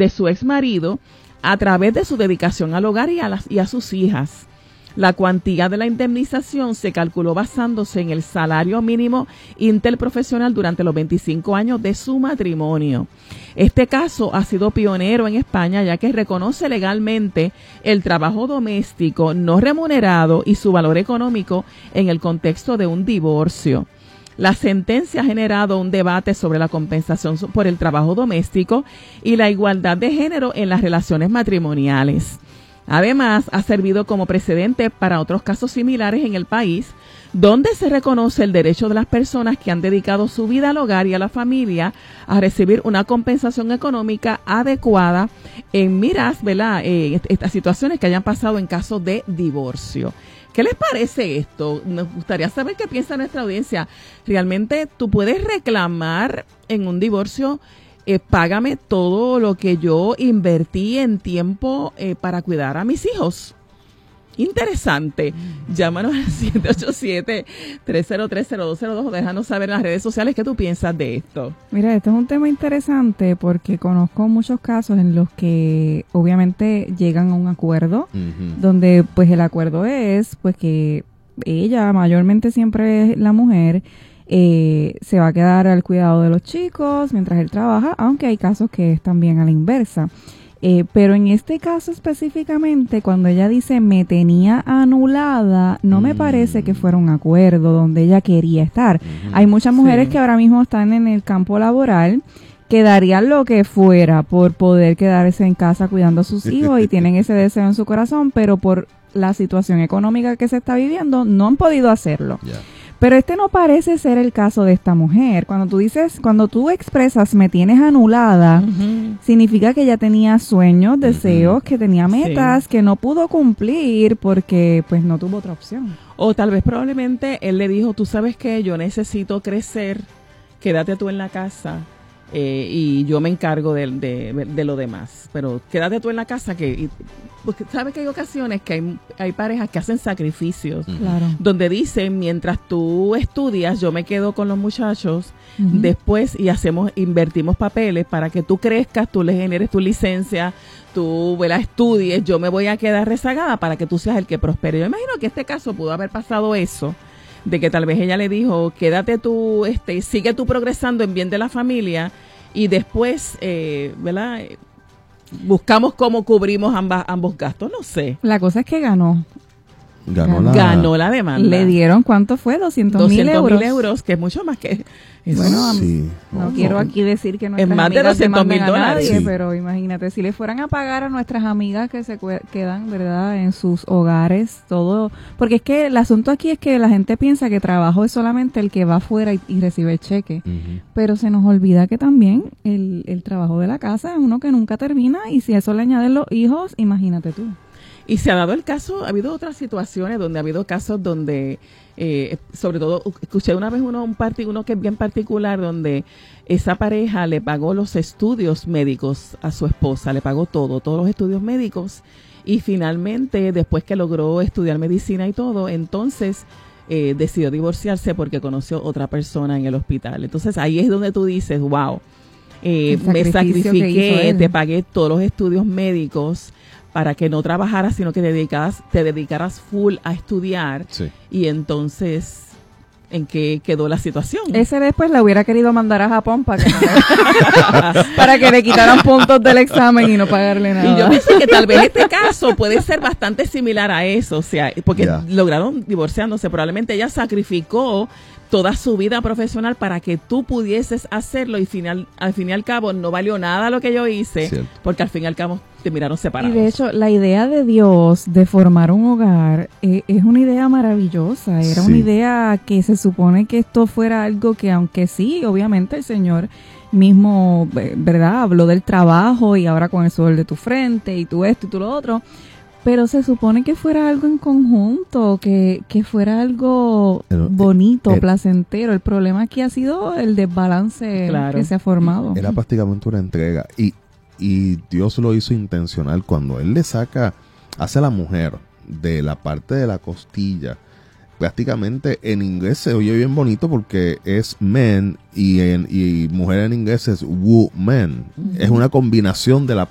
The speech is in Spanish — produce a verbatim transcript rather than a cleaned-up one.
de su ex marido a través de su dedicación al hogar y a, las, y a sus hijas. La cuantía de la indemnización se calculó basándose en el salario mínimo interprofesional durante los veinticinco años de su matrimonio. Este caso ha sido pionero en España, ya que reconoce legalmente el trabajo doméstico no remunerado y su valor económico en el contexto de un divorcio. La sentencia ha generado un debate sobre la compensación por el trabajo doméstico y la igualdad de género en las relaciones matrimoniales. Además, ha servido como precedente para otros casos similares en el país, donde se reconoce el derecho de las personas que han dedicado su vida al hogar y a la familia a recibir una compensación económica adecuada en miras, ¿verdad?, eh, estas situaciones que hayan pasado en caso de divorcio. ¿Qué les parece esto? Nos gustaría saber qué piensa nuestra audiencia. ¿Realmente tú puedes reclamar en un divorcio? Eh, págame todo lo que yo invertí en tiempo eh, para cuidar a mis hijos. Interesante. Llámanos al siete ocho siete, tres cero tres, cero dos cero dos o déjanos saber en las redes sociales qué tú piensas de esto. Mira, esto es un tema interesante porque conozco muchos casos en los que obviamente llegan a un acuerdo, uh-huh. donde pues el acuerdo es pues que ella, mayormente siempre es la mujer, Eh, se va a quedar al cuidado de los chicos mientras él trabaja, aunque hay casos que es también a la inversa. Eh, pero en este caso específicamente, cuando ella dice me tenía anulada, no mm. me parece que fuera un acuerdo donde ella quería estar. Mm-hmm. Hay muchas mujeres sí. que ahora mismo están en el campo laboral que darían lo que fuera por poder quedarse en casa cuidando a sus hijos y tienen ese deseo en su corazón, pero por la situación económica que se está viviendo no han podido hacerlo. Yeah. Pero este no parece ser el caso de esta mujer. Cuando tú dices, cuando tú expresas me tienes anulada, uh-huh. significa que ella tenía sueños, deseos, uh-huh. que tenía metas, sí. que no pudo cumplir porque pues no tuvo otra opción. O tal vez probablemente él le dijo, tú sabes que yo necesito crecer, quédate tú en la casa eh, y yo me encargo de, de, de lo demás. Pero quédate tú en la casa que... Y, porque sabes que hay ocasiones que hay, hay parejas que hacen sacrificios, claro. donde dicen, mientras tú estudias, yo me quedo con los muchachos, uh-huh. después y hacemos, invertimos papeles para que tú crezcas, tú le generes tu licencia, tú la estudies, yo me voy a quedar rezagada para que tú seas el que prospere. Yo imagino que este caso pudo haber pasado eso, de que tal vez ella le dijo, quédate tú, este, sigue tú progresando en bien de la familia y después, eh, ¿verdad?, buscamos cómo cubrimos ambas, ambos gastos, no sé. La cosa es que ganó. Ganó la, ganó la demanda. Le dieron, ¿cuánto fue? doscientos mil euros. doscientos mil euros, que es mucho más que... Bueno, sí. no, no quiero aquí decir que nuestras es más amigas de doscientos mil dólares. Nadie, sí. pero imagínate, si le fueran a pagar a nuestras amigas que se quedan, ¿verdad?, en sus hogares, todo... Porque es que el asunto aquí es que la gente piensa que trabajo es solamente el que va afuera y, y recibe el cheque. Uh-huh. Pero se nos olvida que también el, el trabajo de la casa es uno que nunca termina y si a eso le añaden los hijos, imagínate tú. Y se ha dado el caso, ha habido otras situaciones donde ha habido casos donde, eh, sobre todo, escuché una vez uno, un parti, uno que es bien particular, donde esa pareja le pagó los estudios médicos a su esposa, le pagó todo, todos los estudios médicos, y finalmente, después que logró estudiar medicina y todo, entonces eh, decidió divorciarse porque conoció otra persona en el hospital. Entonces ahí es donde tú dices, wow, eh, me sacrifiqué, te pagué todos los estudios médicos, para que no trabajaras, sino que te dedicaras, te dedicaras full a estudiar. Sí. Y entonces, ¿en qué quedó la situación? Ese después la hubiera querido mandar a Japón para que, para que le quitaran puntos del examen y no pagarle nada. Y yo pienso que tal vez este caso puede ser bastante similar a eso, o sea, porque yeah. lograron divorciándose. Probablemente ella sacrificó toda su vida profesional para que tú pudieses hacerlo y final, al fin y al cabo no valió nada lo que yo hice, cierto. Porque al fin y al cabo te miraron separados. Y de hecho, la idea de Dios de formar un hogar eh, es una idea maravillosa. Era sí. una idea que se supone que esto fuera algo que, aunque sí, obviamente el Señor mismo, ¿verdad?, habló del trabajo y ahora con el sudor de tu frente y tú esto y tú lo otro, pero se supone que fuera algo en conjunto, que, que fuera algo pero, bonito, eh, placentero. El problema aquí ha sido el desbalance claro. que se ha formado. Era prácticamente una entrega y Y Dios lo hizo intencional cuando Él le saca, hace a la mujer de la parte de la costilla. Prácticamente en inglés se oye bien bonito porque es man y, en, y mujer en inglés es woman. Uh-huh. Es una combinación de la